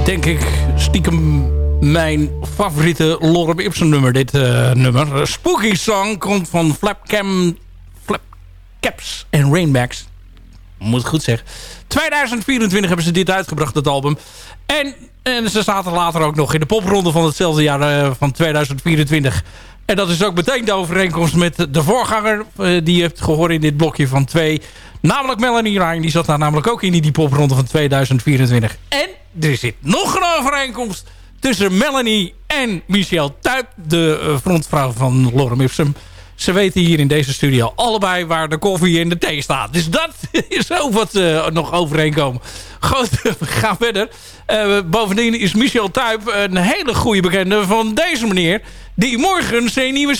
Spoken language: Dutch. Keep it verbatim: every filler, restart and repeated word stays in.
denk ik stiekem mijn favoriete Lorem Ipsum nummer. Dit uh, nummer. Spooky Song komt van Flapcam, Flapcaps en Rainbacks. Moet het goed zeggen. tweeduizend vierentwintig hebben ze dit uitgebracht, dat album. En, en ze zaten later ook nog in de popronde van hetzelfde jaar uh, van tweeduizend vierentwintig. En dat is ook meteen de overeenkomst met de voorganger uh, die je hebt gehoord in dit blokje van twee. Namelijk Melanie Ryan. Die zat daar namelijk ook in die popronde van tweeduizend vierentwintig. En er zit nog een overeenkomst tussen Melanie en Michel Tuyp, de uh, frontvrouw van Lorem Ipsum. Ze weten hier in deze studio allebei waar de koffie en de thee staat. Dus dat is ook wat uh, nog overeenkomen. Goed, we gaan verder. Uh, bovendien is Michel Tuyp een hele goede bekende van deze meneer, die morgen zijn nieuwe